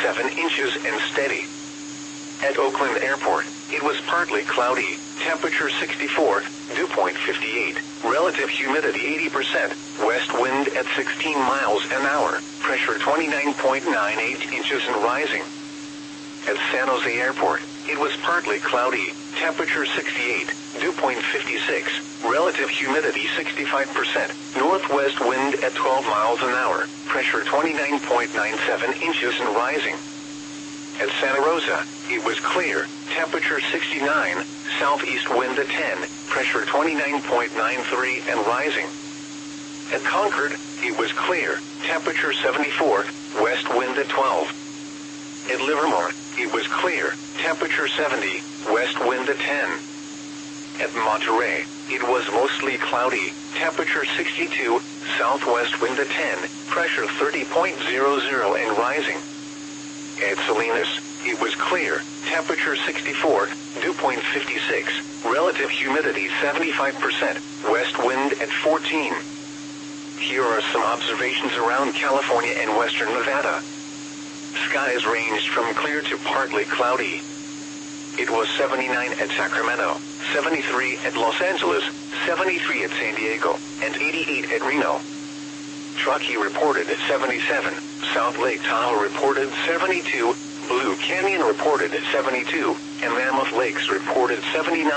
inches and steady. At Oakland Airport, it was partly cloudy, temperature 64, dew point 58, relative humidity 80%, west wind at 16 miles an hour, pressure 29.98 inches and rising. At San Jose Airport, it was partly cloudy, temperature 68, dew point 56, relative humidity 65%, northwest wind at 12 miles an hour, pressure 29.97 inches and rising. At Santa Rosa, it was clear, temperature 69, southeast wind at 10, pressure 29.93 and rising. At Concord, it was clear, temperature 74, west wind at 12. At Livermore, it was clear, temperature 70, west wind at 10. At Monterey, it was mostly cloudy, temperature 62, southwest wind at 10, pressure 30.00 and rising. At Salinas, it was clear, temperature 64, dew point 56, relative humidity 75%, west wind at 14. Here are some observations around California and western Nevada. Skies ranged from clear to partly cloudy. It was 79 at Sacramento, 73 at Los Angeles, 73 at San Diego, and 88 at Reno. Truckee reported 77, South Lake Tahoe reported 72, Blue Canyon reported 72, and Mammoth Lakes reported 79.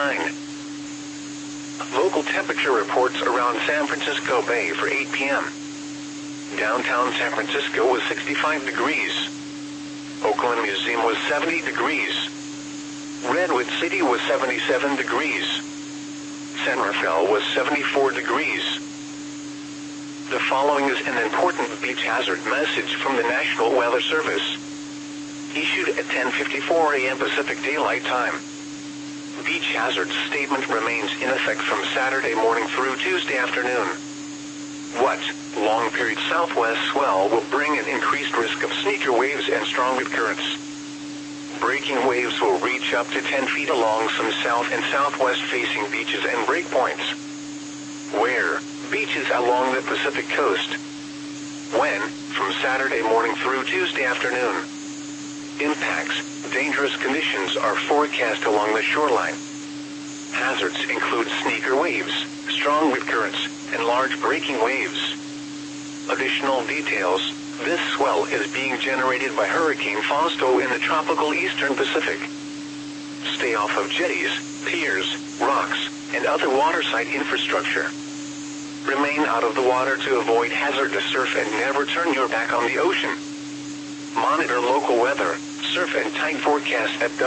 Local temperature reports around San Francisco Bay for 8 p.m. Downtown San Francisco was 65 degrees. Oakland Museum was 70 degrees. Redwood City was 77 degrees. San Rafael was 74 degrees. The following is an important beach hazard message from the National Weather Service. Issued at 10:54 a.m. Pacific Daylight Time. Beach hazard statement remains in effect from Saturday morning through Tuesday afternoon. What? Long period southwest swell will bring an increased risk of sneaker waves and strong wind currents. Breaking waves will reach up to 10 feet along some south and southwest facing beaches and breakpoints. Where? Beaches along the Pacific coast. When? From Saturday morning through Tuesday afternoon. Impacts. Dangerous conditions are forecast along the shoreline. Hazards include sneaker waves, strong wind currents, and large breaking waves. Additional details. This swell is being generated by Hurricane Fausto in the tropical eastern Pacific. Stay off of jetties, piers, rocks, and other waterside infrastructure. Remain out of the water to avoid hazardous surf and never turn your back on the ocean. Monitor local weather, surf and tide forecast at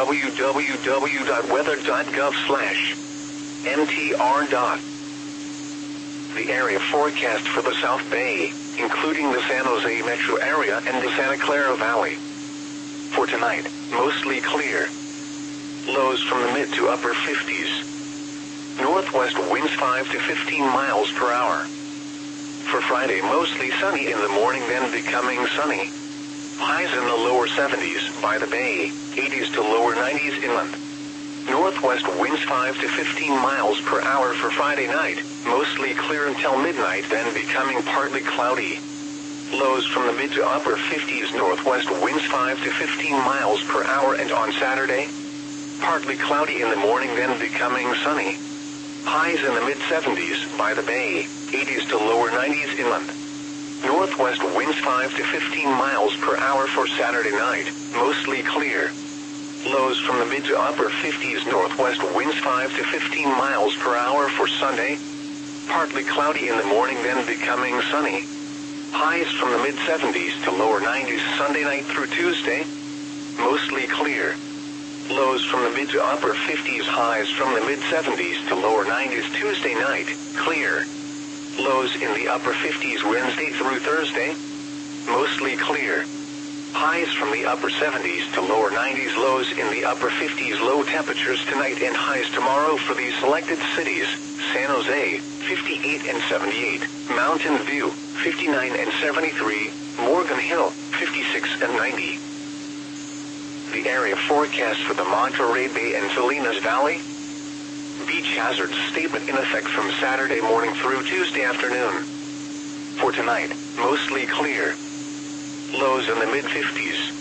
www.weather.gov/mtr. The area forecast for the South Bay, including the San Jose metro area and the Santa Clara Valley. For tonight, mostly clear. Lows from the mid to upper 50s. Northwest winds 5 to 15 miles per hour. For Friday, mostly sunny in the morning, then becoming sunny. Highs in the lower 70s by the bay, 80s to lower 90s inland. Northwest winds 5 to 15 miles per hour for Friday night, mostly clear until midnight, then becoming partly cloudy. Lows from the mid to upper 50s, northwest winds 5 to 15 miles per hour, and on Saturday, partly cloudy in the morning, then becoming sunny. Highs in the mid-70s by the bay, 80s to lower 90s inland. Northwest winds 5 to 15 miles per hour for Saturday night, mostly clear. Lows from the mid to upper 50s, northwest winds 5 to 15 miles per hour for Sunday. Partly cloudy in the morning, then becoming sunny. Highs from the mid-70s to lower 90s Sunday night through Tuesday. Mostly clear. Lows from the mid to upper 50s, highs from the mid-70s to lower 90s Tuesday night, clear. Lows in the upper 50s Wednesday through Thursday. Mostly clear. Highs from the upper 70s to lower 90s, lows in the upper 50s, low temperatures tonight and highs tomorrow for these selected cities: San Jose, 58 and 78, Mountain View, 59 and 73, Morgan Hill, 56 and 90. The area forecast for the Monterey Bay and Salinas Valley. Beach hazard statement in effect from Saturday morning through Tuesday afternoon. For tonight, mostly clear. Lows in the mid-50s.